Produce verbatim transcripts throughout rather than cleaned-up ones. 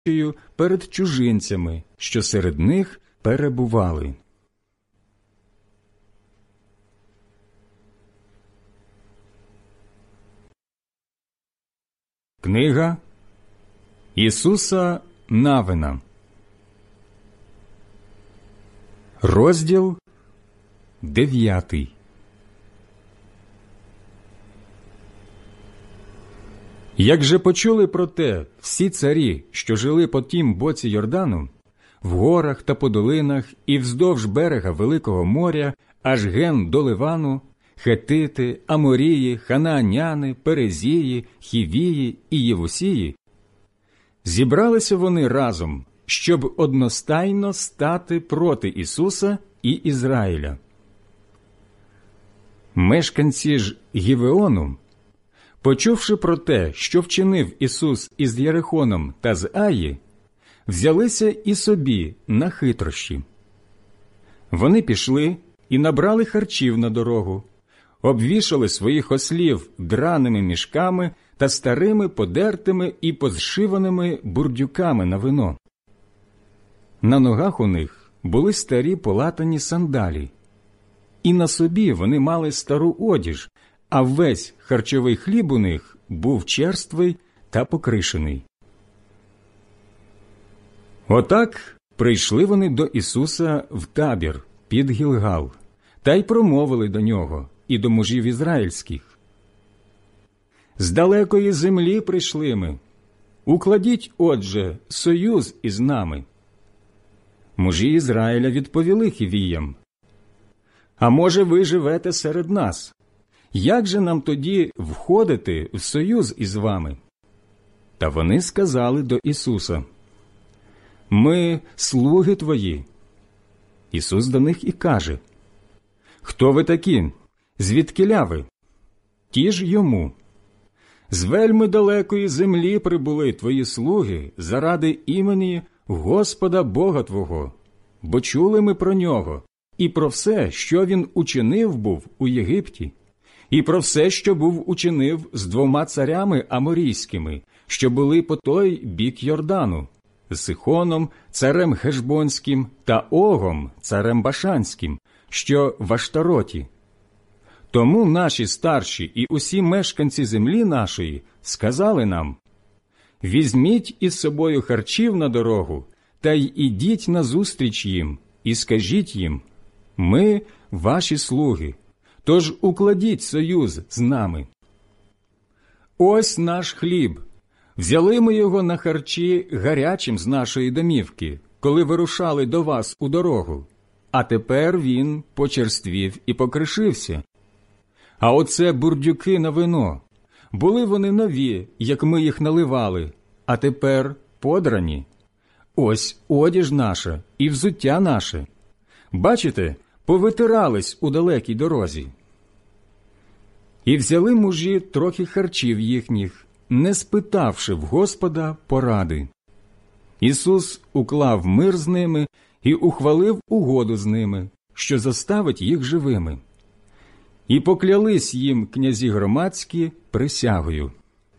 перед чужинцями, що серед них перебували. Книга Ісуса Навина, розділ дев'ятий. Як же почули про те всі царі, що жили по тім боці Йордану, в горах та по долинах і вздовж берега Великого моря, аж ген до Ливану, Хетити, Аморії, Ханааняни, Перезії, Хівії і Євусії, зібралися вони разом, щоб одностайно стати проти Ісуса і Ізраїля. Мешканці ж Гівеону, почувши про те, що вчинив Ісус із Єрихоном та з Аї, взялися і собі на хитрощі. Вони пішли і набрали харчів на дорогу, обвішали своїх ослів драними мішками та старими подертими і позшиваними бурдюками на вино. На ногах у них були старі полатані сандалі, і на собі вони мали стару одіж, а весь харчовий хліб у них був черствий та покришений. Отак прийшли вони до Ісуса в табір під Гілгал, та й промовили до нього і до мужів ізраїльських: «З далекої землі прийшли ми. Укладіть, отже, союз із нами». Мужі Ізраїля відповіли хівіям: «А може, ви живете серед нас? Як же нам тоді входити в союз із вами?» Та вони сказали до Ісуса: «Ми слуги твої». Ісус до них і каже: «Хто ви такі? Звідкіля ви?» Ті ж йому: «З вельми далекої землі прибули твої слуги заради імені Господа Бога твого, бо чули ми про нього і про все, що він учинив був у Єгипті, і про все, що був учинив з двома царями аморійськими, що були по той бік Йордану, з Сихоном, царем Хешбонським, та Огом, царем Башанським, що в Аштароті. Тому наші старші і усі мешканці землі нашої сказали нам: візьміть із собою харчів на дорогу, та й ідіть назустріч їм, і скажіть їм: ми ваші слуги, тож укладіть союз з нами. Ось наш хліб. Взяли ми його на харчі гарячим з нашої домівки, коли вирушали до вас у дорогу, а тепер він почерствів і покришився. А оце бурдюки на вино. Були вони нові, як ми їх наливали, а тепер подрані. Ось одіж наша і взуття наше. Бачите, повитирались у далекій дорозі». І взяли мужі трохи харчів їхніх, не спитавши в Господа поради. Ісус уклав мир з ними і ухвалив угоду з ними, що заставить їх живими. І поклялись їм князі громадські присягою.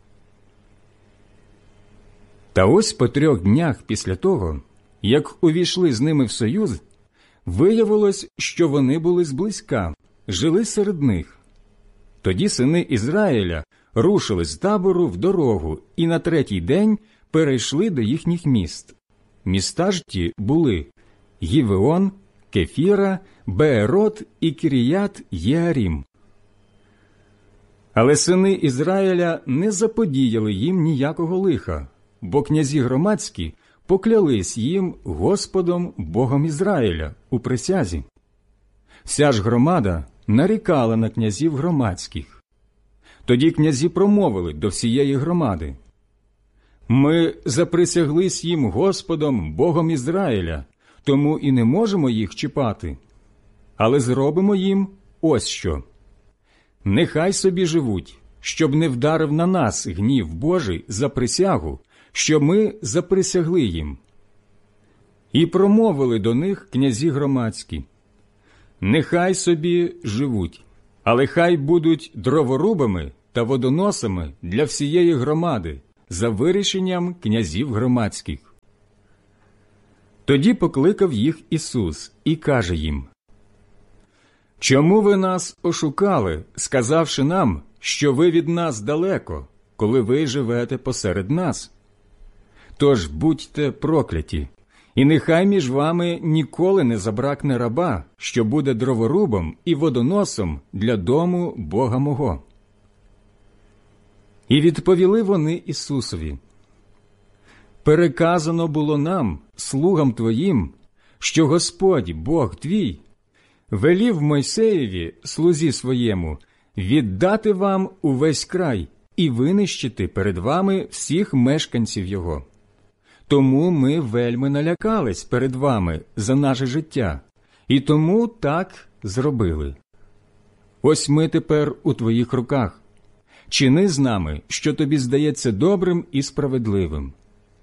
Та ось по трьох днях після того, як увійшли з ними в союз, виявилось, що вони були зблизька, жили серед них. Тоді сини Ізраїля рушили з табору в дорогу і на третій день перейшли до їхніх міст. Міста ж ті були Гівеон, Кефіра, Беерот і Кіріят Єарім. Але сини Ізраїля не заподіяли їм ніякого лиха, бо князі громадські поклялись їм Господом Богом Ізраїля у присязі. Вся ж громада нарікала на князів громадських. Тоді князі промовили до всієї громади: «Ми заприсяглись їм Господом Богом Ізраїля, тому і не можемо їх чіпати. Але зробимо їм ось що. Нехай собі живуть, щоб не вдарив на нас гнів Божий за присягу, що ми заприсягли їм». І промовили до них князі громадські: «Нехай собі живуть, але хай будуть дроворубами та водоносами для всієї громади, за вирішенням князів громадських. Тоді покликав їх Ісус і каже їм: «Чому ви нас ошукали, сказавши нам, що ви від нас далеко, коли ви живете посеред нас? Тож будьте прокляті, і нехай між вами ніколи не забракне раба, що буде дроворубом і водоносом для дому Бога мого». І відповіли вони Ісусові: «Переказано було нам, слугам твоїм, що Господь, Бог твій, велів Мойсеєві, слузі своєму, віддати вам увесь край і винищити перед вами всіх мешканців його. Тому ми вельми налякались перед вами за наше життя, і тому так зробили. Ось ми тепер у твоїх руках. Чини з нами, що тобі здається добрим і справедливим».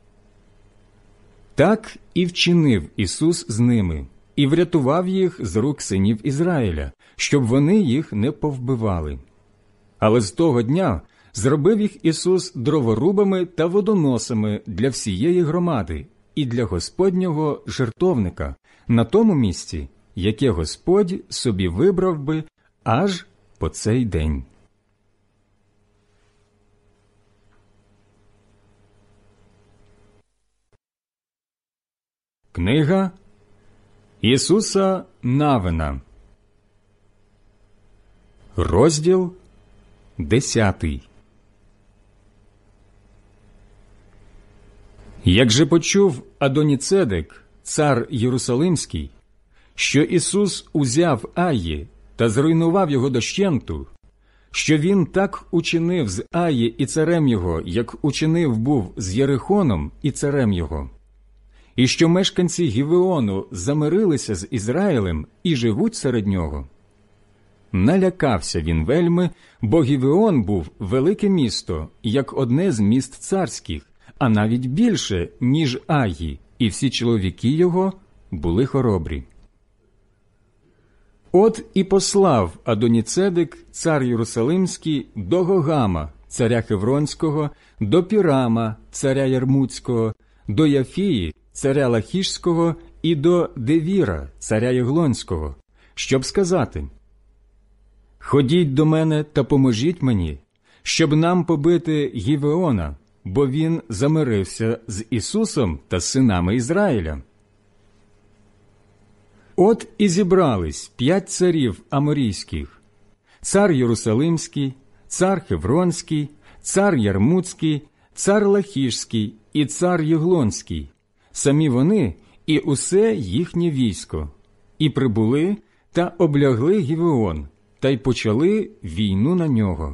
Так і вчинив Ісус з ними, і врятував їх з рук синів Ізраїля, щоб вони їх не повбивали. Але з того дня зробив їх Ісус дроворубами та водоносами для всієї громади і для Господнього жертовника на тому місці, яке Господь собі вибрав би аж по цей день. Книга Ісуса Навина, розділ десятий. Як же почув Адоніцедек, цар Єрусалимський, що Ісус узяв Аї та зруйнував його дощенту, що він так учинив з Аї і царем його, як учинив був з Єрихоном і царем його, і що мешканці Гівеону замирилися з Ізраїлем і живуть серед нього, налякався він вельми, бо Гівеон був велике місто, як одне з міст царських, а навіть більше, ніж Аї, і всі чоловіки його були хоробрі. От і послав Адоніцедек, цар Єрусалимський, до Гогама, царя Хевронського, до Пірама, царя Ярмуцького, до Яфії, царя Лахішського, і до Девіра, царя Єглонського, щоб сказати: «Ходіть до мене та поможіть мені, щоб нам побити Гівеона, бо він замирився з Ісусом та синами Ізраїля». От і зібрались п'ять царів аморійських: цар Єрусалимський, цар Хевронський, цар Ярмуцький, цар Лахішський і цар Єглонський, самі вони і усе їхнє військо, і прибули та облягли Гівеон, та й почали війну на нього.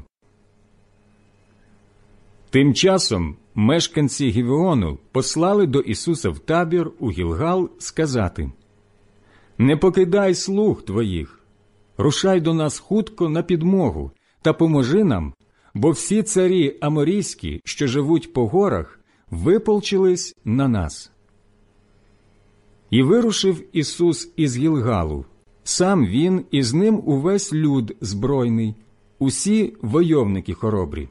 Тим часом мешканці Гівеону послали до Ісуса в табір у Гілгал сказати: «Не покидай слуг твоїх, рушай до нас хутко на підмогу та поможи нам, бо всі царі аморійські, що живуть по горах, виполчились на нас». І вирушив Ісус із Гілгалу, сам він і з ним увесь люд збройний, усі войовники хоробрі.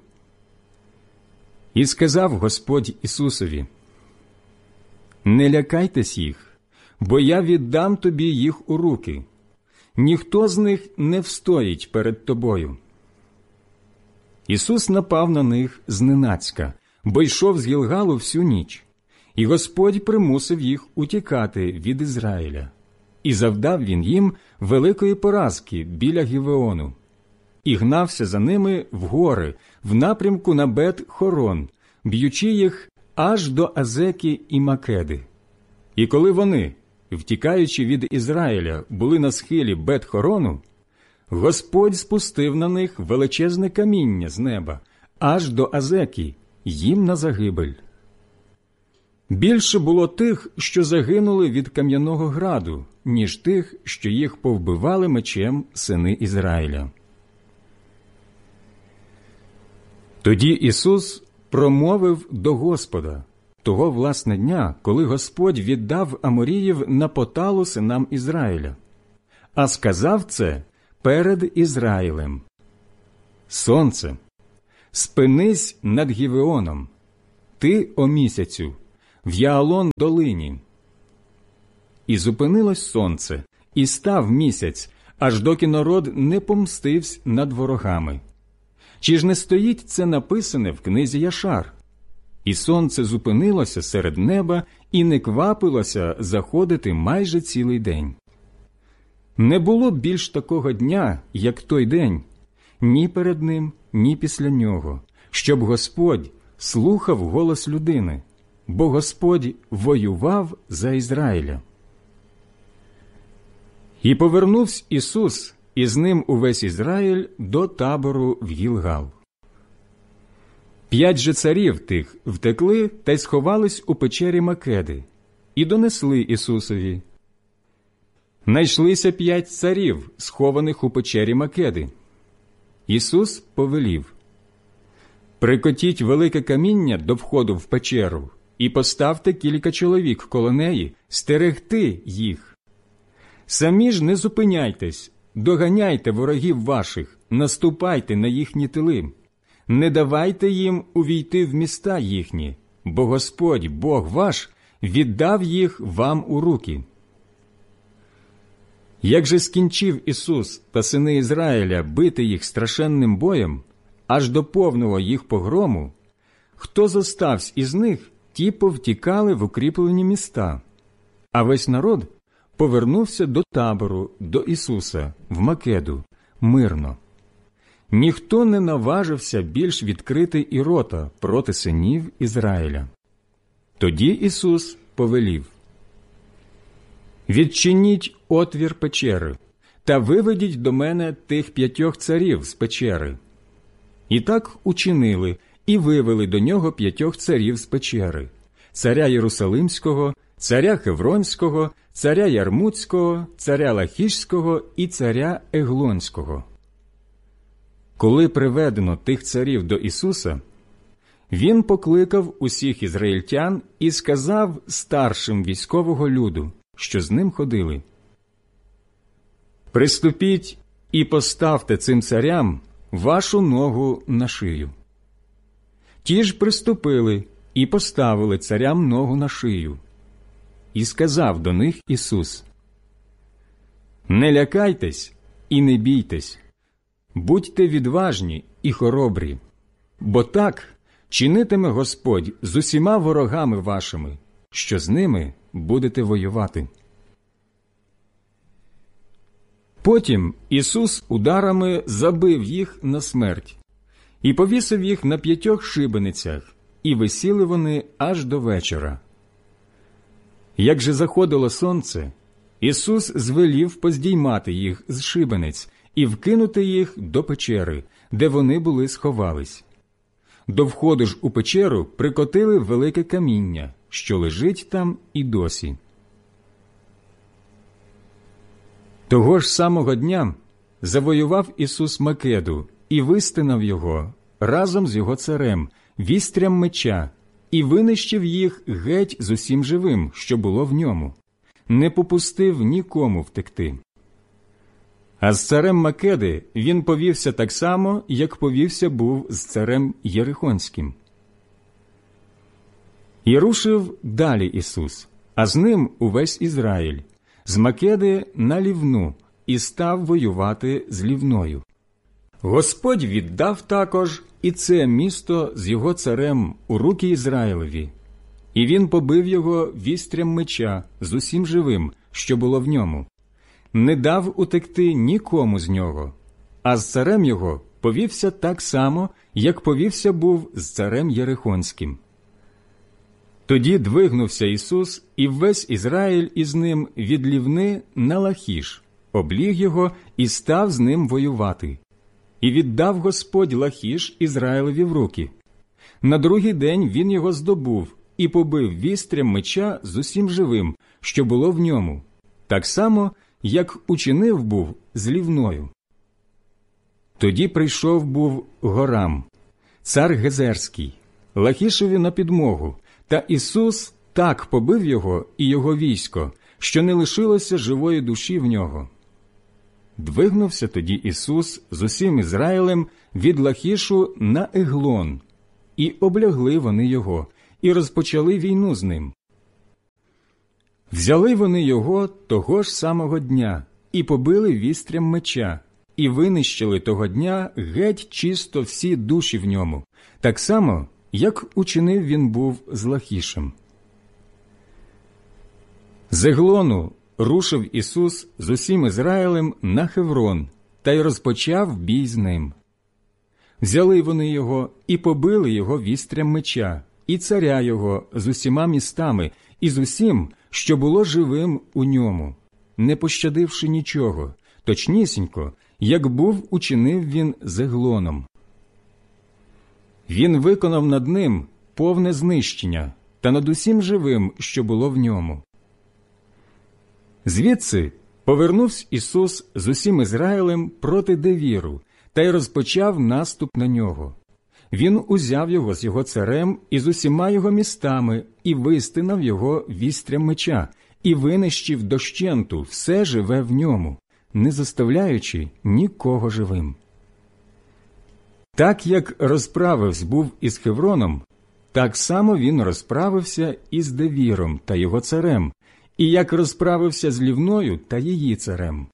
І сказав Господь Ісусові: «Не лякайтесь їх, бо я віддам тобі їх у руки. Ніхто з них не встоїть перед тобою». Ісус напав на них зненацька, бо йшов з Гілгалу всю ніч, і Господь примусив їх утікати від Ізраїля. І завдав він їм великої поразки біля Гівеону. І гнався за ними в гори, в напрямку на Бет-Хорон, б'ючи їх аж до Азеки і Македи. І коли вони, втікаючи від Ізраїля, були на схилі Бет-Хорону, Господь спустив на них величезне каміння з неба, аж до Азеки, їм на загибель. Більше було тих, що загинули від кам'яного граду, ніж тих, що їх повбивали мечем сини Ізраїля. Тоді Ісус промовив до Господа, того власне дня, коли Господь віддав Аморіїв на поталу синам Ізраїля, а сказав це перед Ізраїлем: «Сонце, спинись над Гівеоном, ти, о місяцю, в Яалон долині». і зупинилось сонце, і став місяць, аж доки народ не помстився над ворогами. Чи ж не стоїть це написане в книзі Яшар? І сонце зупинилося серед неба і не квапилося заходити майже цілий день. Не було більш такого дня, як той день, ні перед ним, ні після нього, щоб Господь слухав голос людини, бо Господь воював за Ізраїля. І повернувся Ісус, і з ним увесь Ізраїль до табору в Гілгал. П'ять же царів тих втекли та й сховались у печері Македи, і донесли Ісусові. Найшлися п'ять царів, схованих у печері Македи. Ісус повелів: «Прикотіть велике каміння до входу в печеру і поставте кілька чоловік коло неї стерегти їх. Самі ж не зупиняйтесь, доганяйте ворогів ваших, наступайте на їхні тили. Не давайте їм увійти в міста їхні, бо Господь, Бог ваш, віддав їх вам у руки». Як же скінчив Ісус та сини Ізраїля бити їх страшенним боєм, аж до повного їх погрому, хто зостався із них, ті повтікали в укріплені міста, а весь народ повернувся до табору, до Ісуса, в Македу, мирно. Ніхто не наважився більш відкрити і рота проти синів Ізраїля. Тоді Ісус повелів: «Відчиніть отвір печери та виведіть до мене тих п'ятьох царів з печери». І так учинили, і вивели до нього п'ятьох царів з печери: царя Єрусалимського, царя Хевронського, царя Ярмутського, царя Лахішського і царя Еглонського. Коли приведено тих царів до Ісуса, Він покликав усіх ізраїльтян і сказав старшим військового люду, що з ним ходили: «Приступіть і поставте цим царям вашу ногу на шию». Ті ж приступили і поставили царям ногу на шию. І сказав до них Ісус: «Не лякайтесь і не бійтесь, будьте відважні і хоробрі, бо так чинитиме Господь з усіма ворогами вашими, що з ними будете воювати». Потім Ісус ударами забив їх на смерть і повісив їх на п'ятьох шибеницях, і висіли вони аж до вечора. Як же заходило сонце, Ісус звелів поздіймати їх з шибениць і вкинути їх до печери, де вони були сховались. До входу ж у печеру прикотили велике каміння, що лежить там і досі. Того ж самого дня завоював Ісус Македу і вистинав його разом з його царем, вістрям меча, і винищив їх геть з усім живим, що було в ньому, не попустив нікому втекти. А з царем Македи він повівся так само, як повівся був з царем Єрихонським. І рушив далі Ісус, а з ним увесь Ізраїль, з Македи на Лівну, і став воювати з Лівною. Господь віддав також і це місто з його царем у руки Ізраїлеві, і він побив його вістрям меча з усім живим, що було в ньому, не дав утекти нікому з нього, а з царем його повівся так само, як повівся був з царем Єрихонським. Тоді двигнувся Ісус і весь Ізраїль із ним від Лівни на Лахіш, обліг його і став з ним воювати. І віддав Господь Лахіш Ізраїлеві в руки. На другий день він його здобув і побив вістрям меча з усім живим, що було в ньому, так само, як учинив був з Лівною. Тоді прийшов був Горам, цар Гезерський, Лахішеві на підмогу, та Ісус так побив його і його військо, що не лишилося живої душі в нього. Двигнувся тоді Ісус з усім Ізраїлем від Лахішу на Еглон, і облягли вони його, і розпочали війну з ним. Взяли вони його того ж самого дня і побили вістрям меча, і винищили того дня геть чисто всі душі в ньому, так само, як учинив він був з Лахішем. З Еглону рушив Ісус з усім Ізраїлем на Хеврон та й розпочав бій з ним. Взяли вони його і побили його вістрям меча, і царя його з усіма містами, і з усім, що було живим у ньому, не пощадивши нічого, точнісінько, як був учинив він з Еглоном. Він виконав над ним повне знищення та над усім живим, що було в ньому. Звідси повернувся Ісус з усім Ізраїлем проти Девіру та й розпочав наступ на нього. Він узяв його з його царем і з усіма його містами і вистинав його вістрям меча, і винищив дощенту все живе в ньому, не заставляючи нікого живим. Так як розправився був із Хевроном, так само він розправився із Девіром та його царем, і як розправився з Лівною та її царем.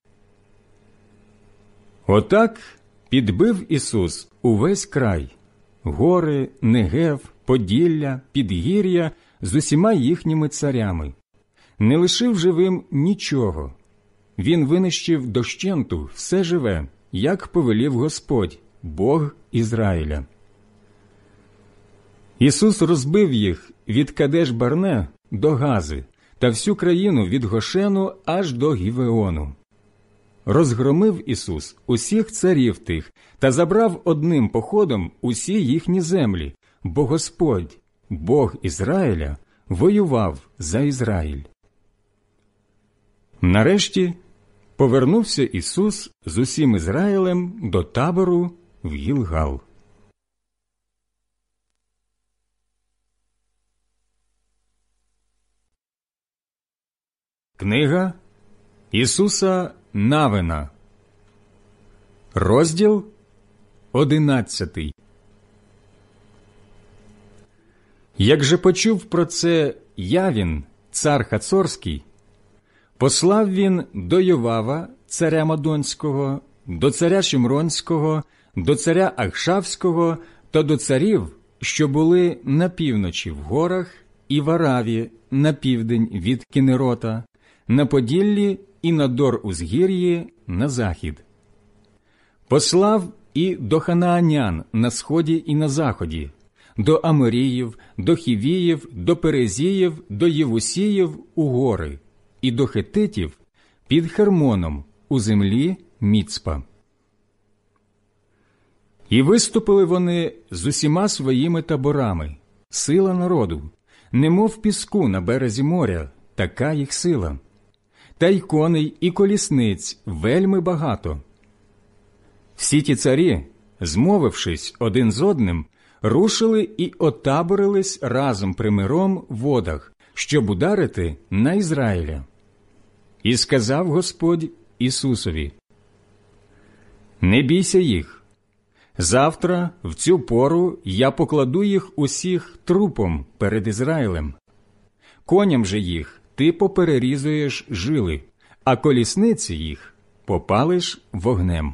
Отак підбив Ісус увесь край – гори, Негев, Поділля, Підгір'я з усіма їхніми царями. Не лишив живим нічого. Він винищив дощенту все живе, як повелів Господь, Бог Ізраїля. Ісус розбив їх від Кадеш-Барне до Гази та всю країну від Гошену аж до Гівеону. Розгромив Ісус усіх царів тих та забрав одним походом усі їхні землі, бо Господь, Бог Ізраїля, воював за Ізраїль. Нарешті повернувся Ісус з усім Ізраїлем до табору в Гілгал. Книга Ісуса Навина, розділ одинадцятий. Як же почув про це Явін, цар Хацорський, послав він до Йовава, царя Мадонського, до царя Шимронського, до царя Ахшавського та до царів, що були на півночі в горах і в Араві на південь від Кінерота, на Поділлі і на Дор-Узгір'ї на захід. Послав і до ханаанян на сході і на заході, до Аморіїв, до Хівіїв, до Перезіїв, до Євусіїв у гори, і до хетитів під Хермоном у землі Міцпа. І виступили вони з усіма своїми таборами, сила народу, немов піску на березі моря, така їх сила. Та й коней, і колісниць вельми багато. Всі ті царі, змовившись один з одним, рушили і отаборились разом примиром в водах, щоб ударити на Ізраїля. І сказав Господь Ісусові: «Не бійся їх. Завтра, в цю пору, я покладу їх усіх трупом перед Ізраїлем. Коням же їх ти поперерізуєш жили, а колісниці їх попалиш вогнем».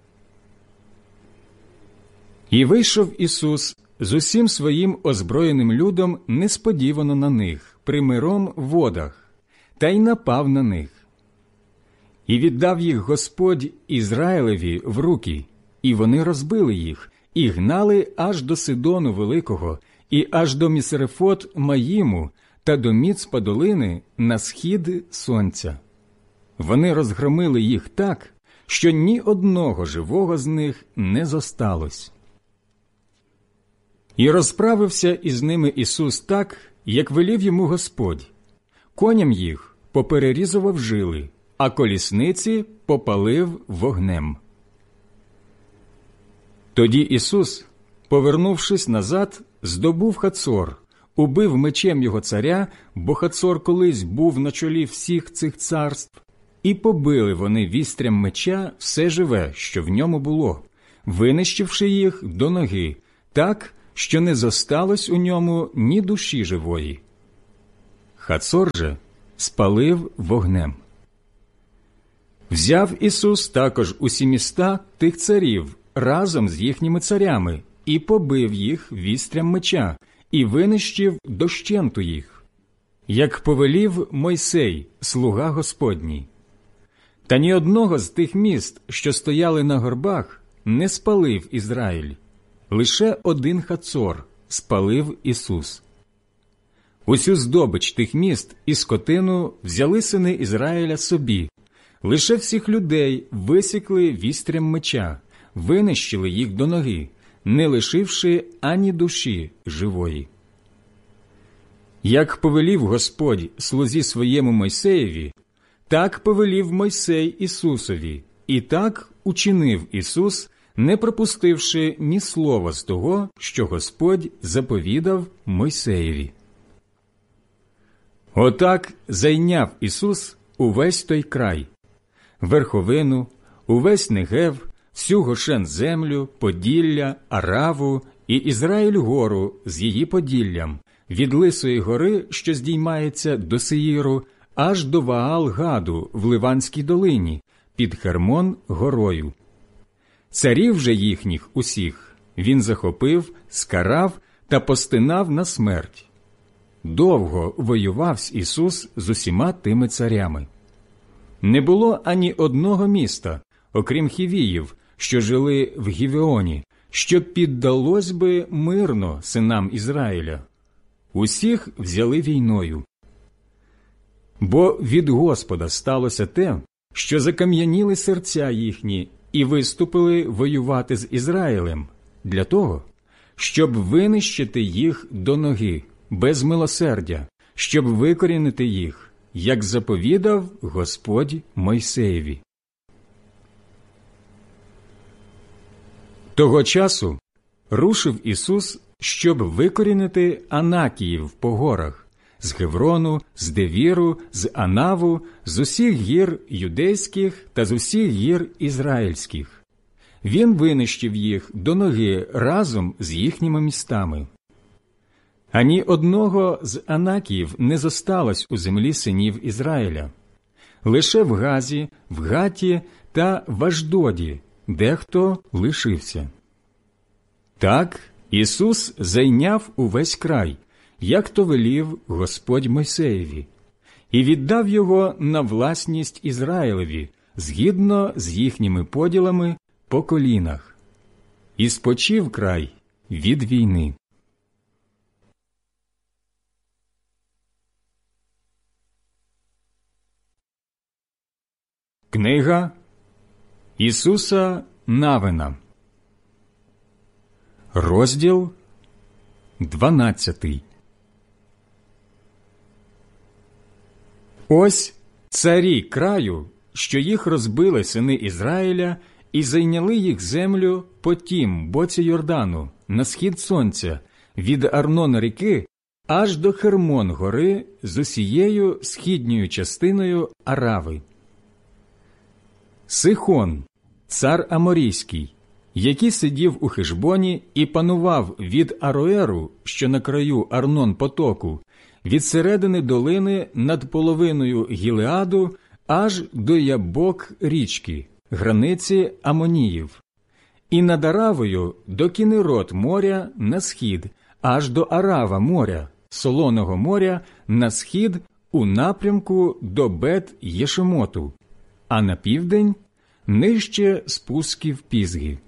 І вийшов Ісус з усім своїм озброєним людом несподівано на них, примиром в водах, та й напав на них. І віддав їх Господь Ізраїлеві в руки, і вони розбили їх, і гнали аж до Сидону Великого, і аж до Місрефот Маїму, та до Міцпа долини на схід сонця. Вони розгромили їх так, що ні одного живого з них не зосталось. І розправився із ними Ісус так, як велів йому Господь. Коням їх поперерізував жили, а колісниці попалив вогнем. Тоді Ісус, повернувшись назад, здобув Хацор, убив мечем його царя, бо Хацор колись був на чолі всіх цих царств, і побили вони вістрям меча все живе, що в ньому було, винищивши їх до ноги, так, що не зосталось у ньому ні душі живої. Хацор же спалив вогнем. Взяв Ісус також усі міста тих царів разом з їхніми царями і побив їх вістрям меча, і винищив дощенту їх, як повелів Мойсей, слуга Господній. Та ні одного з тих міст, що стояли на горбах, не спалив Ізраїль, лише один Хацор спалив Ісус. Усю здобич тих міст і скотину взяли сини Ізраїля собі, лише всіх людей висікли вістрям меча, винищили їх до ноги, не лишивши ані душі живої. Як повелів Господь слузі своєму Мойсеєві, так повелів Мойсей Ісусові, і так учинив Ісус, не пропустивши ні слова з того, що Господь заповідав Мойсеєві. Отак зайняв Ісус увесь той край, верховину, увесь Негев, всю Гошен-землю, Поділля, Араву і Ізраїль-гору з її поділлям, від Лисої гори, що здіймається до Сеїру, аж до Ваал-Гаду в Ливанській долині, під Хермон-горою. Царів же їхніх усіх він захопив, скарав та постинав на смерть. Довго воював Ісус з усіма тими царями. Не було ані одного міста, окрім хівіїв, що жили в Гівеоні, що піддалось би мирно синам Ізраїля. Усіх взяли війною. Бо від Господа сталося те, що закам'яніли серця їхні і виступили воювати з Ізраїлем, для того, щоб винищити їх до ноги, без милосердя, щоб викорінити їх, як заповідав Господь Мойсеєві. Того часу рушив Ісус, щоб викорінити Анакіїв по горах, з Геврону, з Девіру, з Анаву, з усіх гір юдейських та з усіх гір ізраїльських. Він винищив їх до ноги разом з їхніми містами. Ані одного з Анакіїв не зосталось у землі синів Ізраїля. Лише в Газі, в Гаті та в Аждоді дехто лишився. Так Ісус зайняв увесь край, як то велів Господь Мойсеєві, і віддав його на власність Ізраїлеві, згідно з їхніми поділами по колінах. І спочив край від війни. Книга Ісуса Навина, розділ дванадцятий. Ось царі краю, що їх розбили сини Ізраїля, і зайняли їх землю по тім боці Йордану, на схід сонця, від Арнона ріки, аж до Хермон гори з усією східньою частиною Арави. Сихон, цар Аморійський, який сидів у Хешбоні і панував від Ароеру, що на краю Арнон-потоку, від середини долини над половиною Гілеаду аж до Ябок річки, границі Амоніїв, і над Аравою до Кінерот моря на схід, аж до Арава моря, Солоного моря на схід у напрямку до Бет-Єшемоту, а на південь – нижче спусків Пізги.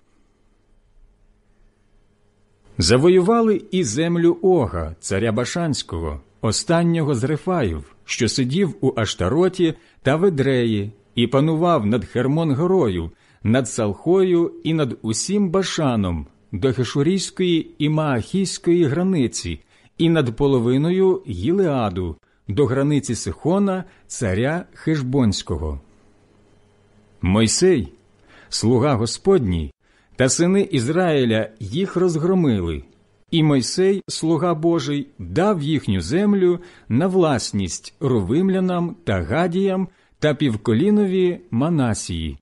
Завоювали і землю Ога, царя Башанського, останнього з Рефаїв, що сидів у Аштароті та в Едреї, і панував над Хермон-горою, над Салхою і над усім Башаном, до Хешурійської і Маахійської границі, і над половиною Гілеаду, до границі Сихона, царя Хешбонського. Мойсей, слуга Господній, та сини Ізраїля їх розгромили, і Мойсей, слуга Божий, дав їхню землю на власність рувимлянам та гадіям та півколінові Манасії.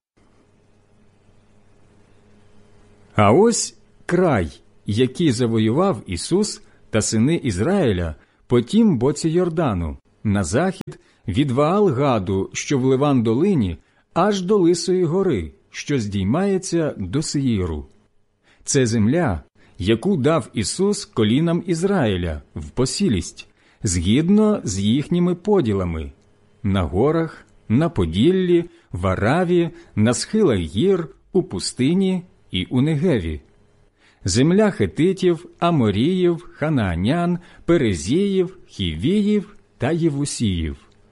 А ось край, який завоював Ісус та сини Ізраїля по тім боці Йордану, на захід від Ваал-Гаду, що в Ливан-долині, аж до Лисої гори, що здіймається до Сеїру. Це земля, яку дав Ісус колінам Ізраїля в посілість, згідно з їхніми поділами – на горах, на Поділлі, в Араві, на схилах гір, у пустині і у Негеві. Земля хетитів, аморіїв, ханаанян, перезіїв, хівіїв та євусіїв.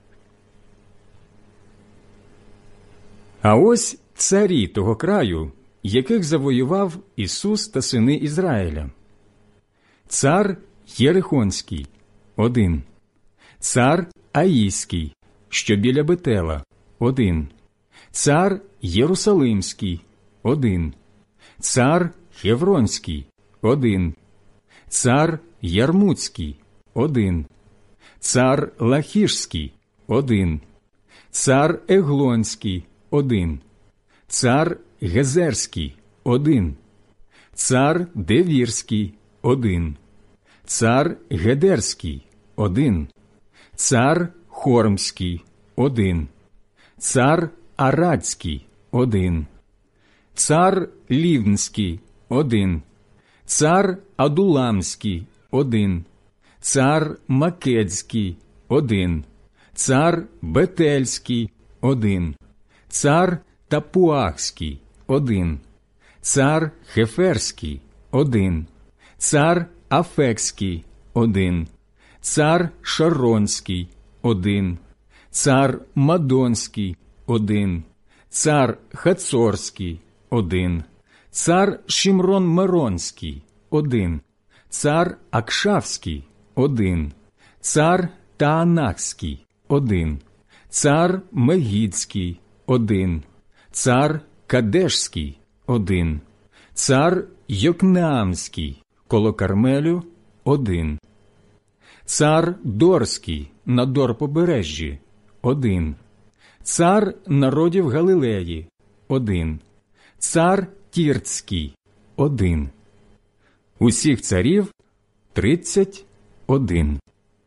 А ось царі того краю, яких завоював Ісус та сини Ізраїля. Цар Єрихонський – один. Цар Аїський, що біля Бетела – один. Цар Єрусалимський – один. Цар Хевронський – один. Цар Ярмуцький – один. Цар Лахішський – один. Цар Еглонський – один. Цар Гезерський – один. Цар Девірський – один. Цар Гедерський – один. Цар Хормський – один. Цар Арадський – один. Цар Лівнський – один. Цар Адуламський – один. Цар Македський – один. Цар Бетельський – один. Цар Тапуахський – один. Цар Хеферський – один. Цар Афекський – один. Цар Шаронський – один. Цар Мадонський – один. Цар Хацорський – один. Цар Шимрон-Меронський – один. Цар Акшавський – один. Цар Таанахський – один. Цар Мегідський – один. Цар Кадешський – один. Цар Йокнеамський коло Кармелю – один. Цар Дорський на Дорпобережжі – один. Цар народів Галилеї – один. Цар Тірцький – один. Усіх царів – тридцять один.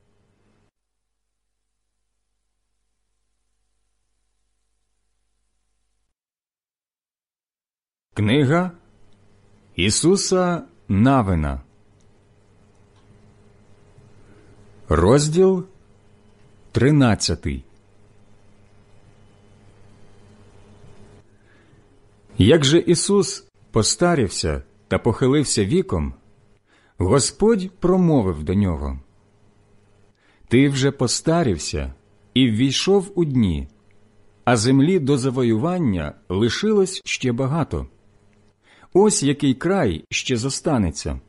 Книга Ісуса Навина. Розділ тринадцятий. Як же Ісус постарівся та похилився віком, Господь промовив до нього: «Ти вже постарівся і ввійшов у дні, а землі до завоювання лишилось ще багато. Ось який край ще зостанеться.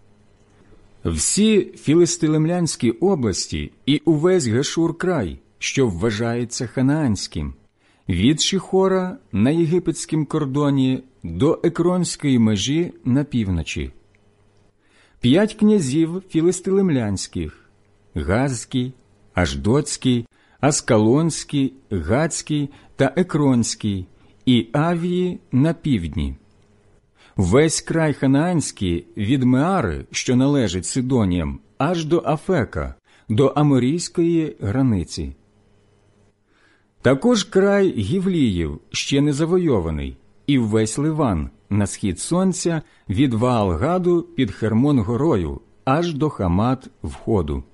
Всі філистилемлянські області і увесь Гешур-край, що вважається ханаанським, від Шихора на єгипетськім кордоні до Екронської межі на півночі. П'ять князів філистилемлянських – Газський, Аждотський, Аскалонський, Гацький та Екронський, і Авії на півдні. Весь край ханаанський від Меари, що належить Сидоніям, аж до Афека, до Аморійської границі. Також край Гівліїв ще не завойований, і весь Ливан на схід сонця від Ваал-Гаду під Хермон-горою, аж до Хамат входу.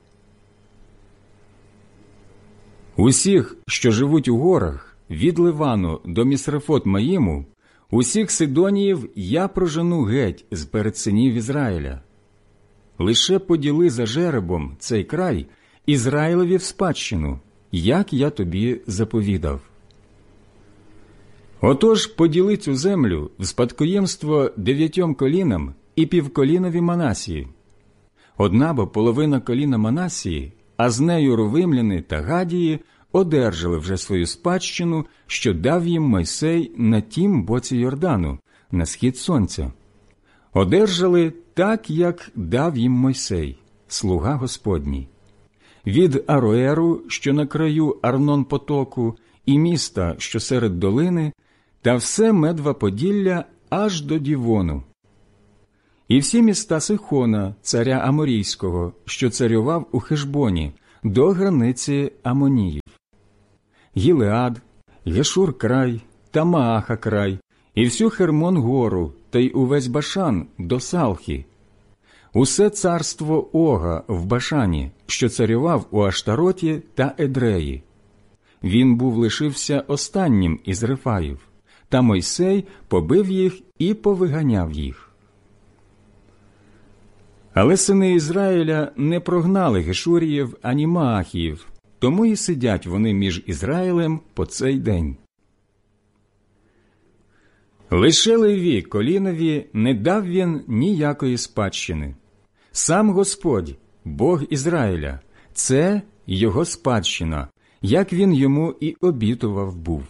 Усіх, що живуть у горах, від Ливану до Місрефот-Маїму, усіх Сидоніїв я прожену геть з перед синів Ізраїля. Лише поділи за жеребом цей край Ізраїлеві в спадщину, як я тобі заповідав. Отож поділи цю землю в спадкоємство дев'ятьом колінам і півколінові Манасії. Одна бо половина коліна Манасії, а з нею Рувимляни та Гадії, одержали вже свою спадщину, що дав їм Мойсей на тім боці Йордану, на схід сонця. Одержали так, як дав їм Мойсей, слуга Господній. Від Ароеру, що на краю Арнон-потоку, і міста, що серед долини, та все медва Поділля аж до Дівону. І всі міста Сихона, царя Аморійського, що царював у Хешбоні, до границі Амоніїв. Гілеад, Гешур край та Мааха край, і всю Хермон гору, та й увесь Башан до Салхи. Усе царство Ога в Башані, що царював у Аштароті та Едреї. Він був лишився останнім із Рефаїв, та Мойсей побив їх і повиганяв їх. Але сини Ізраїля не прогнали Гешуріїв ані Маахіїв, тому і сидять вони між Ізраїлем по цей день. Лише Леві колінові не дав він ніякої спадщини. Сам Господь, Бог Ізраїля, це його спадщина, як він йому і обітував був.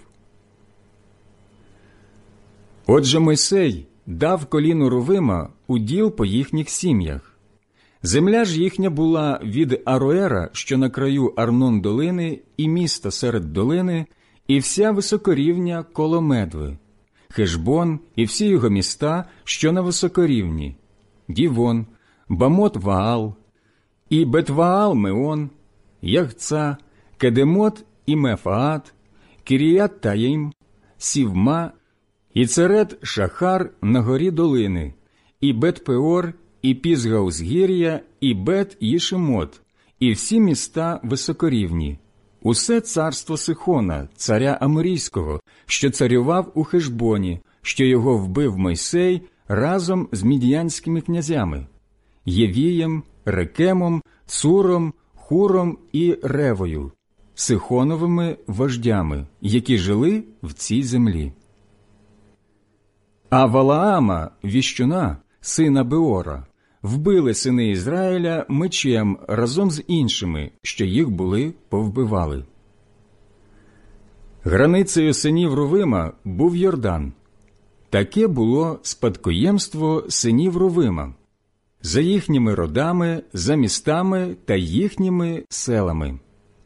Отже, Мойсей дав коліну Рувима уділ по їхніх сім'ях. Земля ж їхня була від Ароера, що на краю Арнон-долини, і міста серед долини, і вся високорівня коло Медви, Хешбон і всі його міста, що на високорівні, Дівон, Бамот-Ваал, і Бет-Ваал-Меон, Ягца, Кедемот і Мефаат, Кіріят-Таїм, Сівма, і Церет-Шахар на горі долини, і Бет-Пеор, і Пізгаузгір'я, і Бет-Їшемот, і всі міста високорівні, усе царство Сихона, царя Аморійського, що царював у Хешбоні, що його вбив Мойсей разом з мідіянськими князями – Євієм, Рекемом, Цуром, Хуром і Ревою, Сихоновими вождями, які жили в цій землі. А Валаама, віщуна, сина Беора, вбили сини Ізраїля мечем разом з іншими, що їх були повбивали. Границею синів Рувима був Йордан. Таке було спадкоємство синів Рувима, за їхніми родами, за містами та їхніми селами.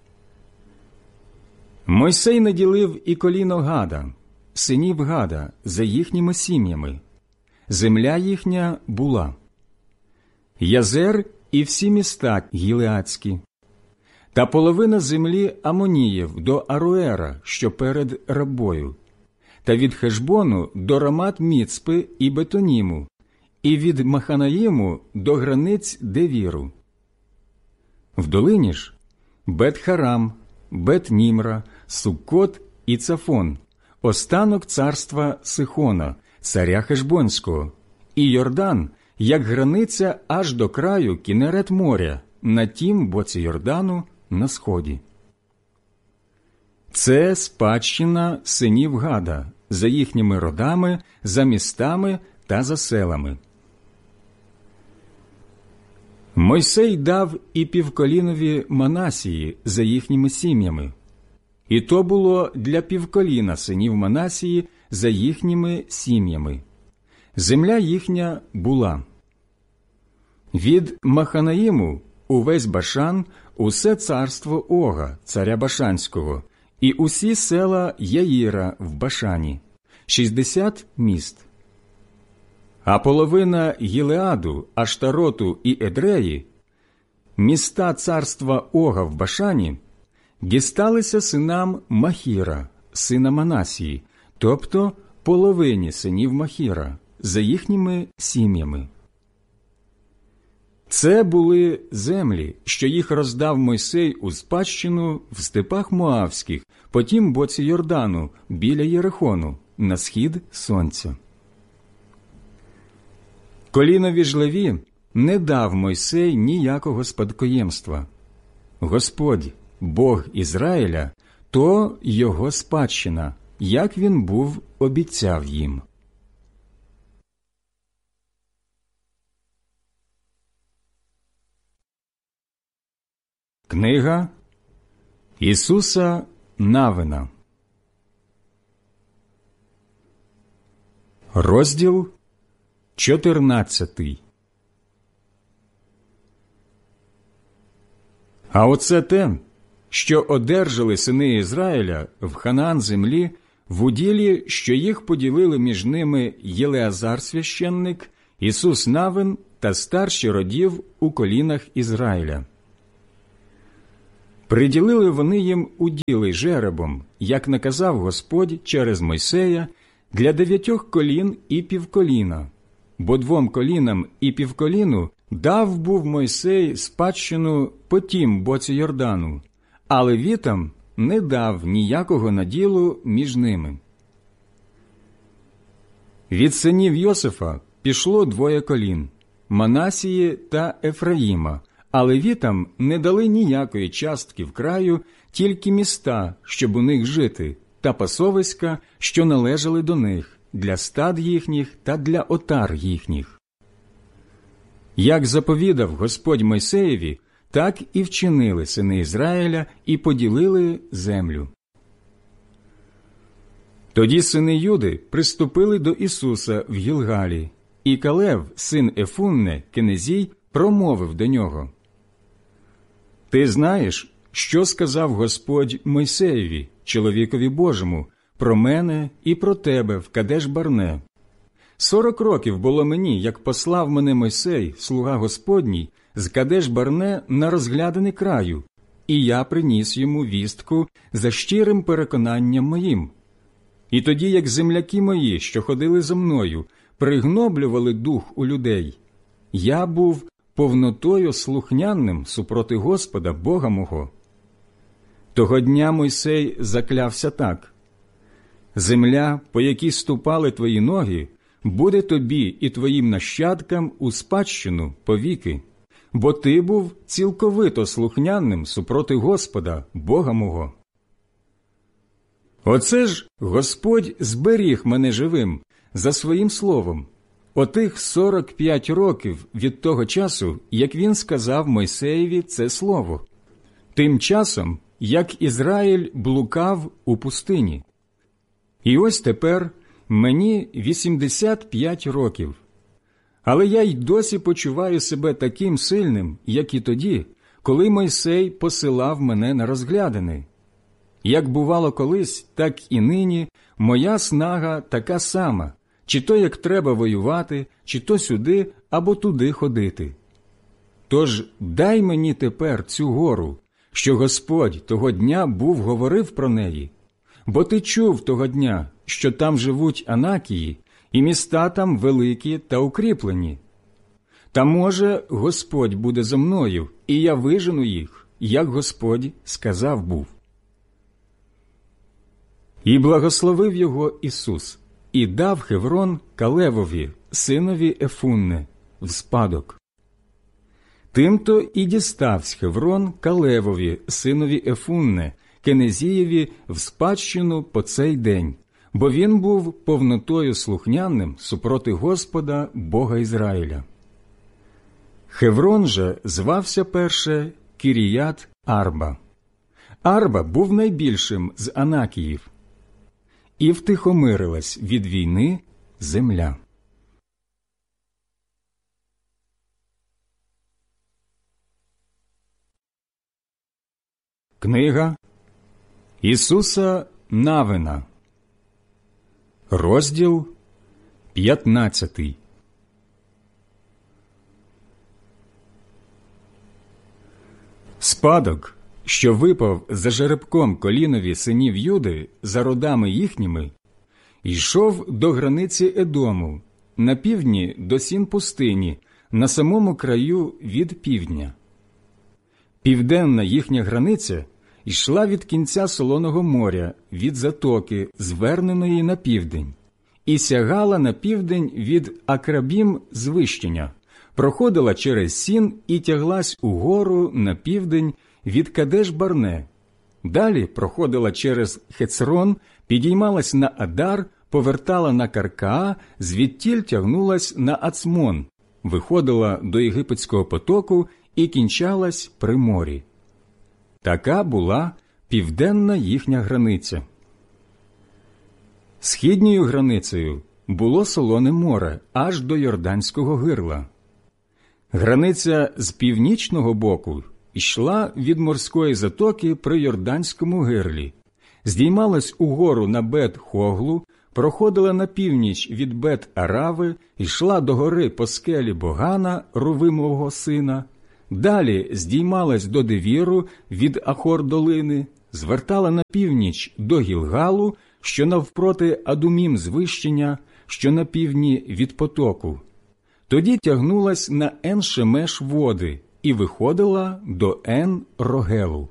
Мойсей наділив і коліно Гада, синів Гада, за їхніми сім'ями. Земля їхня була Язер і всі міста гілеадські, та половина землі Амоніїв до Аруера, що перед Рабою, та від Хешбону до Рамат-Міцпи і Бетоніму, і від Маханаїму до границь Девіру. В долині ж Бет-Харам, Бет-Німра, Суккот і Цафон, останок царства Сихона, царя Хешбонського, і Йордан, як границя аж до краю Кінерет моря, на тім боці Йордану на сході. Це спадщина синів Гада, за їхніми родами, за містами та за селами. Мойсей дав і півколінові Манасії за їхніми сім'ями. І то було для півколіна синів Манасії за їхніми сім'ями. Земля їхня була від Маханаїму увесь Башан, усе царство Ога, царя Башанського, і усі села Яїра в Башані, шістдесят міст. А половина Гілеаду, Аштароту і Едреї, міста царства Ога в Башані, дісталися синам Махіра, сина Манасії, тобто половині синів Махіра, за їхніми сім'ями. Це були землі, що їх роздав Мойсей у спадщину в степах Моавських, по тім боці Йордану, біля Єрихону, на схід сонця. Колінові ж Леві не дав Мойсей ніякого спадкоємства. Господь, Бог Ізраїля, то його спадщина, як він був обіцяв їм. Книга Ісуса Навина, розділ чотирнадцятий. А оце те, що одержали сини Ізраїля в Ханаан землі, в уділі, що їх поділили між ними Єлеазар священник, Ісус Навин та старші родів у колінах Ізраїля. Приділили вони їм уділи жеребом, як наказав Господь через Мойсея, для дев'ятьох колін і півколіна, бо двом колінам і півколіну дав був Мойсей спадщину по тім боці Йордану, а левітам не дав ніякого наділу між ними. Від синів Йосифа пішло двоє колін – Манасії та Ефраїма, а левітам не дали ніякої частки в краю, тільки міста, щоб у них жити, та пасовиська, що належали до них, для стад їхніх та для отар їхніх. Як заповідав Господь Мойсеєві, так і вчинили сини Ізраїля і поділили землю. Тоді сини Юди приступили до Ісуса в Гілгалі, і Калев, син Ефунне, кенезій, промовив до нього: «Ти знаєш, що сказав Господь Мойсеєві, чоловікові Божому, про мене і про тебе в Кадеш-Барне. Сорок років було мені, як послав мене Мойсей, слуга Господній, з Кадеш-Барне на розгляданий краю, і я приніс йому вістку за щирим переконанням моїм. І тоді, як земляки мої, що ходили за мною, пригноблювали дух у людей, я був повнотою слухняним супроти Господа, Бога мого. Того дня Мойсей заклявся так: земля, по якій ступали твої ноги, буде тобі і твоїм нащадкам у спадщину повіки, бо ти був цілковито слухняним супроти Господа, Бога мого. Оце ж Господь зберіг мене живим за своїм словом, отих сорок п'ять років від того часу, як він сказав Мойсеєві це слово, тим часом, як Ізраїль блукав у пустині. І ось тепер мені вісімдесят п'ять років. Але я й досі почуваю себе таким сильним, як і тоді, коли Мойсей посилав мене на розглядини. Як бувало колись, так і нині моя снага така сама, чи то як треба воювати, чи то сюди або туди ходити. Тож дай мені тепер цю гору, що Господь того дня був говорив про неї, бо ти чув того дня, що там живуть Анакії, і міста там великі та укріплені. Та, може, Господь буде зо мною, і я вижену їх, як Господь сказав був». І благословив його Ісус, і дав Хеврон Калевові, синові Ефунне, в спадок. Тимто і діставсь Хеврон Калевові, синові Ефунне, кенезієві, в спадщину по цей день, бо він був повнотою слухняним супроти Господа, Бога Ізраїля. Хеврон же звався перше Кіріят Арба. Арба був найбільшим з Анакіїв. І втихомирилась від війни земля. Книга Ісуса Навина, розділ п'ятнадцятий. Спадок, що випав за жеребком колінові синів Юди за родами їхніми, йшов до границі Едому, на півдні до сін пустині, на самому краю від півдня. Південна їхня границя йшла від кінця Солоного моря, від затоки, зверненої на південь, і сягала на південь від Акрабім звищення, проходила через Сін і тяглась угору на південь від Кадеш-Барне. Далі проходила через Хецрон, підіймалась на Адар, повертала на Каркаа, звідтіль тягнулась на Ацмон, виходила до Єгипетського потоку і кінчалась при морі. Така була південна їхня границя. Східньою границею було Солоне море аж до Йорданського гирла. Границя з північного боку йшла від морської затоки при Йорданському гирлі, здіймалась угору на Бет-Хоглу, проходила на північ від Бет-Арави, йшла до гори по скелі Богана, Рувимового сина, Далі здіймалась до Девіру від Ахор-долини, звертала на північ до Гілгалу, що навпроти Адумім звищення, що на півдні від потоку. Тоді тягнулась на Ен-Шемеш води і виходила до Ен-Рогелу.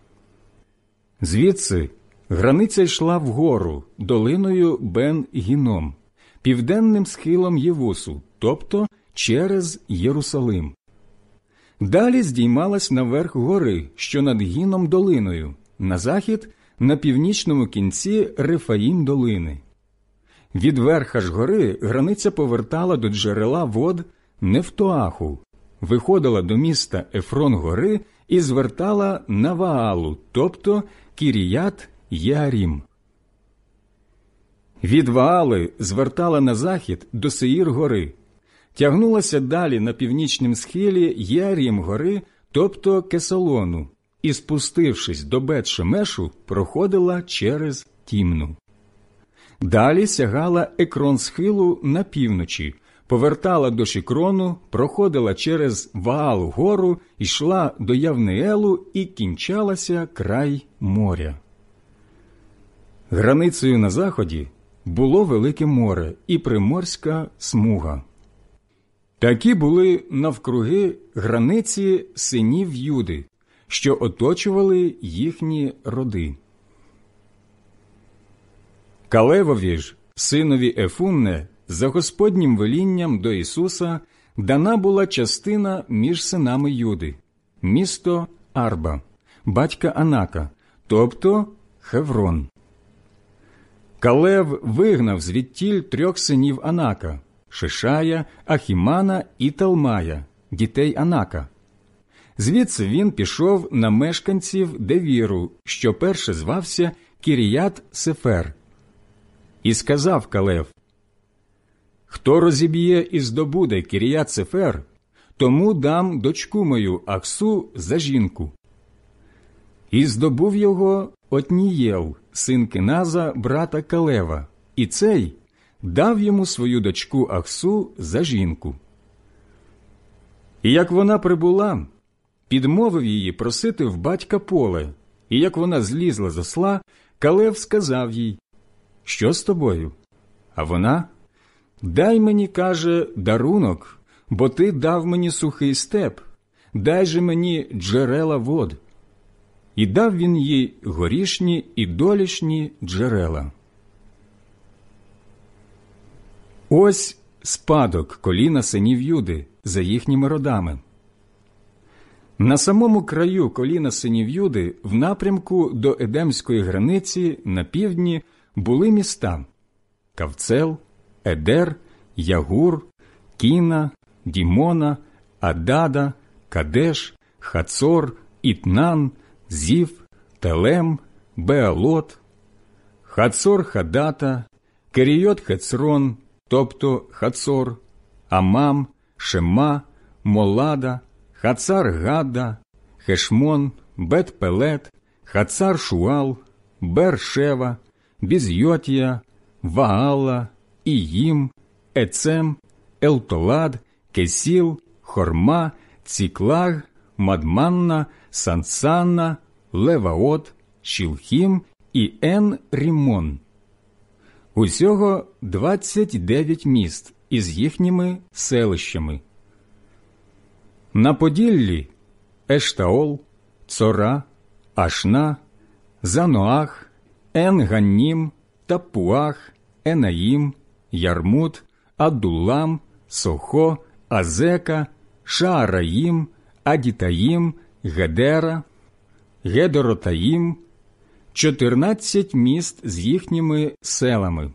Звідси границя йшла вгору, долиною Бен-Гіном, південним схилом Євусу, тобто через Єрусалим. Далі здіймалась наверх гори, що над Гіном долиною, на захід – на північному кінці Рефаїм-долини. Від верха ж гори границя повертала до джерела вод Нефтоаху, виходила до міста Ефрон-гори і звертала на Ваалу, тобто Кіріят-Єарім. Від Ваали звертала на захід до Сеїр-гори, тягнулася далі на північнім схилі Єарім-гори, тобто Кесалону, і, спустившись до Бет-Шемешу, проходила через Тімну. Далі сягала Екрон-схилу на півночі, повертала до Шікрону, проходила через Ваал-гору, йшла до Явнеелу і кінчалася край моря. Границею на заході було Велике море і приморська смуга. Такі були навкруги границі синів Юди, що оточували їхні роди. Калевові ж, синові Ефунне, за Господнім велінням до Ісуса дана була частина між синами Юди, місто Арба, батька Анака, тобто Хеврон. Калев вигнав звідтіль трьох синів Анака – Шишая, Ахімана і Талмая, дітей Анака. Звідси він пішов на мешканців Девіру, що перше звався Кіріят-Сефер. І сказав Калев: «Хто розіб'є і здобуде Кіріят-Сефер, тому дам дочку мою Ахсу за жінку». І здобув його Отнієл, син Кеназа, брата Калева, і цей дав йому свою дочку Ахсу за жінку. І як вона прибула, підмовив її просити в батька поле, і як вона злізла з осла, Калев сказав їй: «Що з тобою?» А вона: «Дай мені, каже, дарунок, бо ти дав мені сухий степ, дай же мені джерела вод». І дав він їй горішні і долішні джерела. Ось спадок коліна синів Юди за їхніми родами. На самому краю коліна синів Юди, в напрямку до Едемської границі на півдні, були міста Кавцел, Едер, Ягур, Кіна, Дімона, Адада, Кадеш, Хацор, Ітнан, Зів, Телем, Беалот, Хацор-Хадата, Керійот-Хецрон, тобто Хацор, Амам, Шема, Молада, Хацар-Гадда, Хешмон, Бет-Пелет, Хацар-Шуал, Бер-Шева, Бізйотія, Ваала, Іїм, Ецем, Елтолад, Кесіл, Хорма, Ціклаг, Мадманна, Сансанна, Леваот, Шілхім і Ен-Рімон. Усього двадцять дев'ять міст із їхніми селищами. На Поділлі Ештаол, Цора, Ашна, Заноах, Ен-Ганнім, Таппуах, Енаїм, Ярмут, Адулам, Сохо, Азека, Шаараїм, Адітаїм, Гедера, Гедоротаїм, чотирнадцять міст з їхніми селами.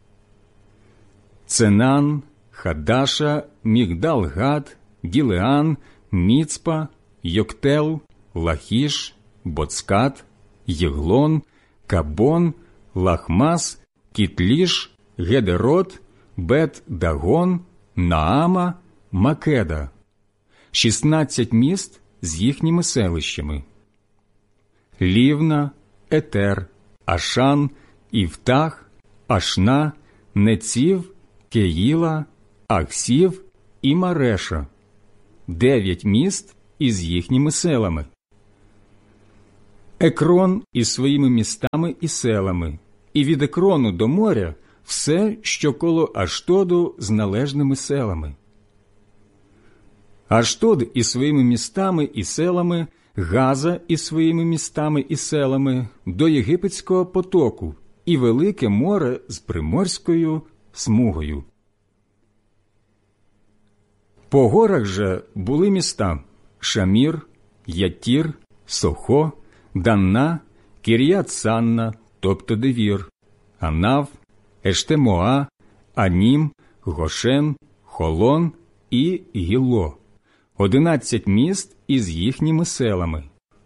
Ценан, Хадаша, Мігдал-Гад, Гілеан, Міцпа, Йоктел, Лахіш, Боцкат, Єглон, Кабон, Лахмас, Кітліш, Гедерот, Бет-Дагон, Наама, Македа. шістнадцять міст з їхніми селищами. Лівна, Етер, Ашан, Івтах, Ашна, Неців, Кеїла, Ахсів і Мареша. Дев'ять міст із їхніми селами. Екрон із своїми містами і селами, і від Екрону до моря все, що коло Аштоду з належними селами. Аштод із своїми містами і селами, Газа із своїми містами і селами до Єгипетського потоку і Велике море з приморською смугою. По горах же були міста Шамір, Ятір, Сохо, Данна, Кір'ят-Санна, тобто Девір, Анав, Ештемоа, Анім, Гошен, Холон і Гілло. Одинадцять міст із їхніми селами.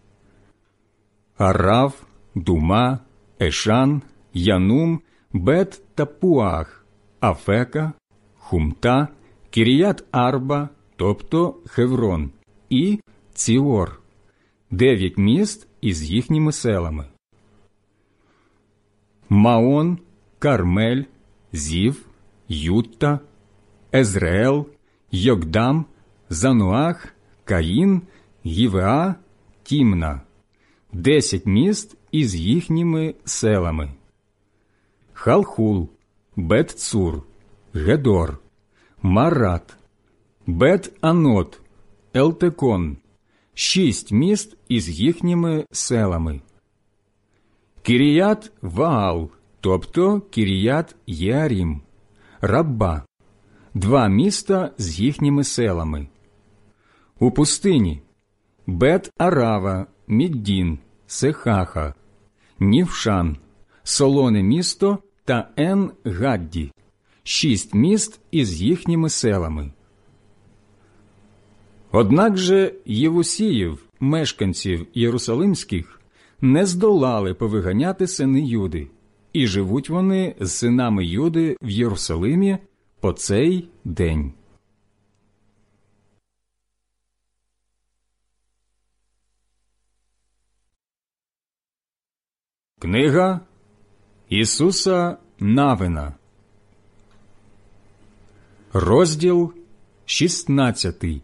Арав, Дума, Ешан, Янум, Бет та Пуах, Афека, Хумта, Кір'ят-Арба, тобто Хеврон, і Ціор. Дев'ять міст із їхніми селами. Маон, Кармель, Зів, Ютта, Езреел, Йокдам, Зануах, Каїн, Гівеа, Тімна. Десять міст із їхніми селами. Халхул, Бет-Цур, Гедор, Марат, Бет-Анот, Елтекон. Шість міст із їхніми селами. Кіріят-Ваал, тобто Кіріят-Єарім, Рабба. Два міста з їхніми селами. У пустині Бет-Арава, Міддін, Сехаха, Нівшан, Солоне місто та Ен-Гадді. Шість міст із їхніми селами. Однак же Євусіїв, мешканців Єрусалимських, не здолали повиганяти сини Юди, і живуть вони з синами Юди в Єрусалимі по цей день. Книга Ісуса Навина, розділ шістнадцятий.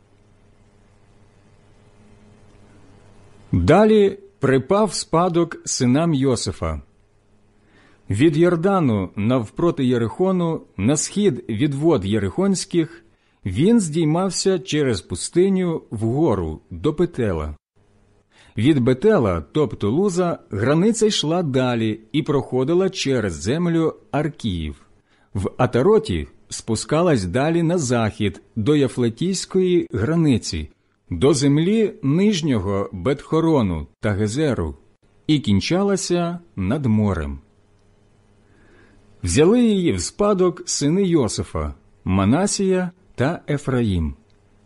Далі припав спадок синам Йосифа. Від Йордану навпроти Єрихону, на схід від вод Єрихонських, він здіймався через пустиню вгору до Бетела. Від Бетела, тобто Луза, границя йшла далі і проходила через землю Аркіїв. В Атароті спускалась далі на захід до Яфлетійської границі, до землі нижнього Бетхорону та Гезеру, і кінчалася над морем. Взяли її в спадок сини Йосифа, Манасія та Ефраїм.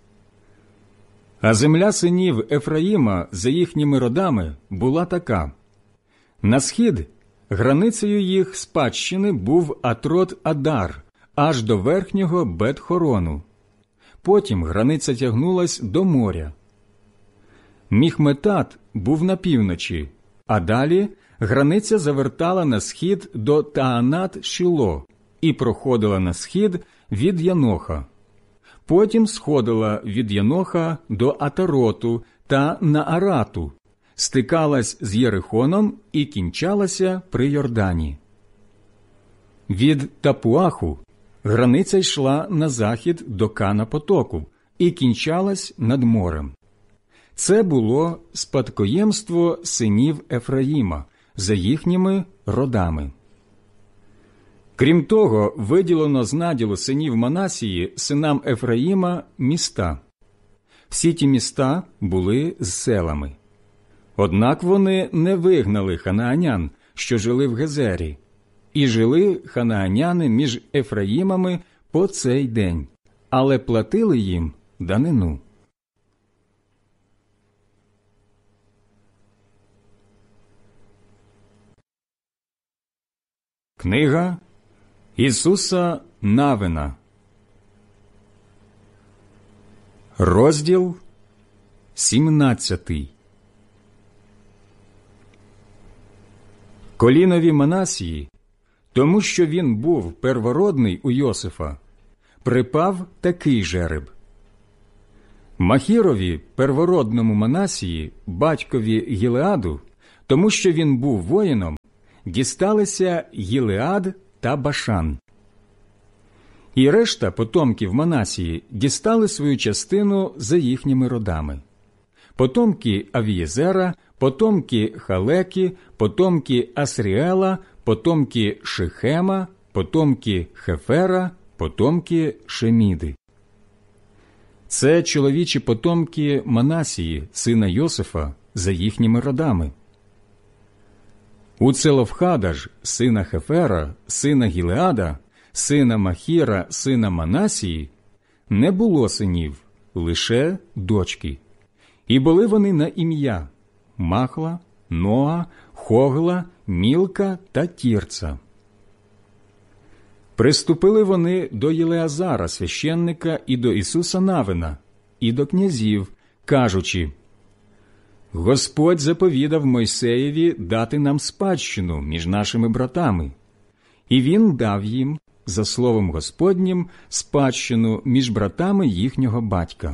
А земля синів Ефраїма за їхніми родами була така. На схід границею їх спадщини був Атрот-Адар, аж до верхнього Бет-Хорону. Потім границя тягнулась до моря. Міхметат був на півночі, а далі границя завертала на схід до Таанат-Шіло і проходила на схід від Яноха. Потім сходила від Яноха до Атароту та Наарату, стикалась з Єрихоном і кінчалася при Йордані. Від Тапуаху границя йшла на захід до Кана потоку і кінчалась над морем. Це було спадкоємство синів Ефраїма за їхніми родами. Крім того, виділено з наділу синів Манасії синам Ефраїма міста. Всі ті міста були з селами. Однак вони не вигнали ханаанян, що жили в Гезері, і жили ханааняни між Ефраїмами по цей день, але платили їм данину. Книга Ісуса Навина, розділ сімнадцятий. Колінові Манасії, тому що він був первородний у Йосифа, припав такий жереб. Махірові, первородному Манасії, батькові Гілеаду, тому що він був воїном, дісталися Гілеад та Башан. І решта потомків Манасії дістали свою частину за їхніми родами. Потомки Авієзера, потомки Халекі, потомки Асріела, потомки Шихема, потомки Хефера, потомки Шеміди. Це чоловічі потомки Манасії, сина Йосифа, за їхніми родами. У Целофхада ж, сина Хефера, сина Гілеада, сина Махіра, сина Манасії, не було синів, лише дочки. І були вони на ім'я Махла, Ноа, Хогла, Мілка та Тірца. Приступили вони до Єлеазара, священника, і до Ісуса Навина, і до князів, кажучи: «Господь заповідав Мойсеєві дати нам спадщину між нашими братами, і він дав їм, за словом Господнім, спадщину між братами їхнього батька».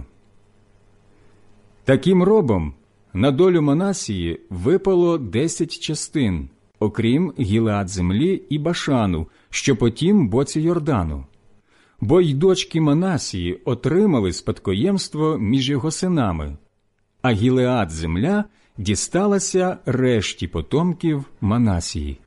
Таким робом на долю Манасії випало десять частин, окрім Гілеад землі і Башану, що по тім боці Йордану. Бо й дочки Манасії отримали спадкоємство між його синами, а Гілеад земля дісталася решті потомків Манасії.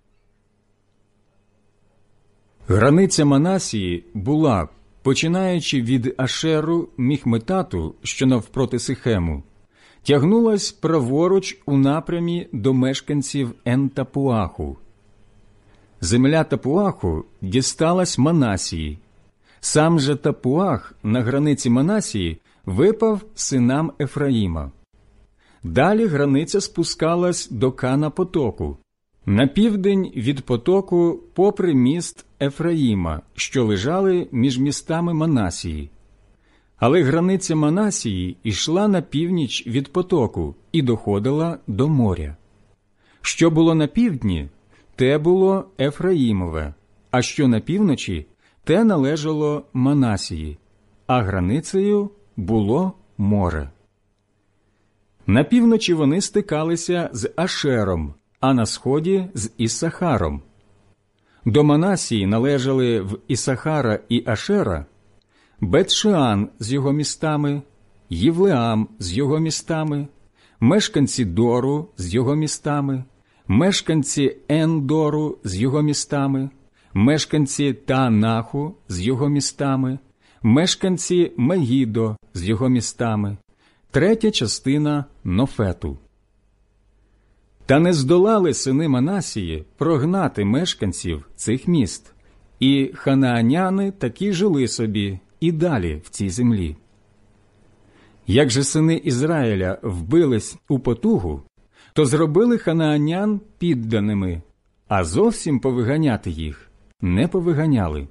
Границя Манасії була, починаючи від Ашеру Міхметату, що навпроти Сихему, тягнулась праворуч у напрямі до мешканців Ен-Тапуаху. Земля Тапуаху дісталась Манасії. Сам же Тапуах на границі Манасії випав синам Ефраїма. Далі границя спускалась до Кана потоку, на південь від потоку попри міст Ефраїма, що лежали між містами Манасії. Але границя Манасії йшла на північ від потоку і доходила до моря. Що було на півдні, те було Ефраїмове, а що на півночі, те належало Манасії, а границею було море. На півночі вони стикалися з Ашером, а на сході – з Іссахаром. До Манасії належали в Іссахара і Ашера Бет-Шеан з його містами, Євлеам з його містами, мешканці Дору з його містами, мешканці Ен-Дору з його містами, мешканці Таанаху з його містами, мешканці Мегідо з його містами, третя частина Нофету. Та не здолали сини Манасії прогнати мешканців цих міст, і ханааняни таки жили собі і далі в цій землі. Як же сини Ізраїля вбились у потугу, то зробили ханаанян підданими, а зовсім повиганяти їх не повиганяли.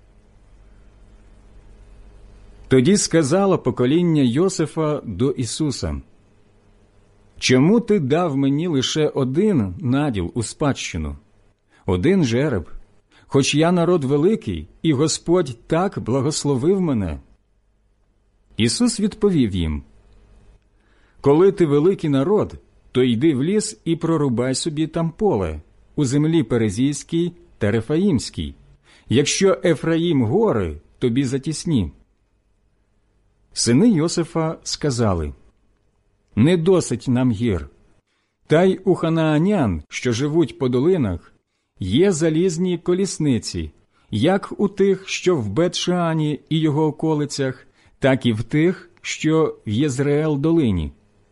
Тоді сказало покоління Йосифа до Ісуса: «Чому ти дав мені лише один наділ у спадщину, один жереб, хоч я народ великий, і Господь так благословив мене?» Ісус відповів їм: «Коли ти великий народ, то йди в ліс і прорубай собі там поле, у землі Перезійській та Рефаїмській, якщо Ефраїм гори тобі затісні». Сини Йосифа сказали: «Не досить нам гір, та й у ханаанян, що живуть по долинах, є залізні колісниці, як у тих, що в Бет-Шеані і його околицях, так і в тих, що в Єзреел-долині».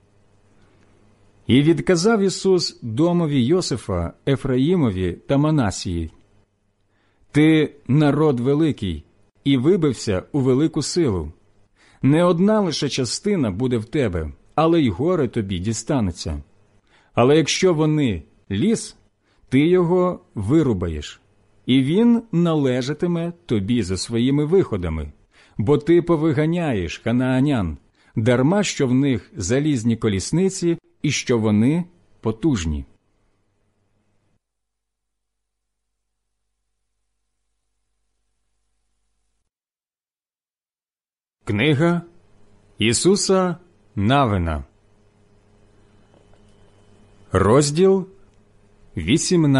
І відказав Ісус домові Йосифа, Ефраїмові та Манасії: «Ти народ великий і вибився у велику силу. Не одна лише частина буде в тебе, але й гори тобі дістанеться. Але якщо вони ліс, ти його вирубаєш, і він належатиме тобі за своїми виходами, бо ти повиганяєш ханаанян, дарма що в них залізні колісниці і що вони потужні». Книга Ісуса Навина. Розділ вісімнадцятий.